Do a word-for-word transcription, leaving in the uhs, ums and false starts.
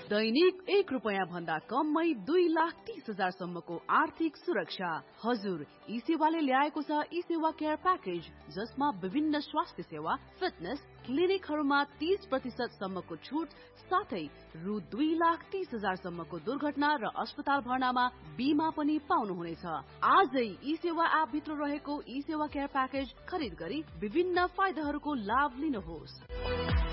दैनिक एक रुपैयाँ भन्दा कममै दुई लाख तीस हजार सम्मको आर्थिक सुरक्षा। हजुर, ई सेवाले ल्याएको छ ई सेवा केयर प्याकेज, जसमा विभिन्न स्वास्थ्य सेवा, फिटनेस, क्लिनिकहरूमा तीस प्रतिशत सम्मको छुट साथै रु दुई लाख तीस हजार सम्मको दुर्घटना र अस्पताल भर्नामा बीमा पनि पाउनुहुनेछ। आजै ई सेवा एप भित्र रहेको ई सेवा केयर प्याकेज खरिद गरी विभिन्न फाइदाहरूको लाभ लिनुहोस्।